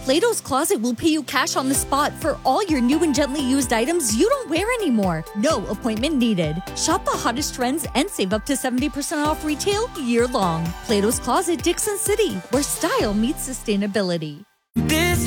Plato's Closet will pay you cash on the spot for all your new and gently used items you don't wear anymore. No appointment needed. Shop the hottest trends and save up to 70% off retail year long. Plato's Closet, Dixon City, where style meets sustainability. This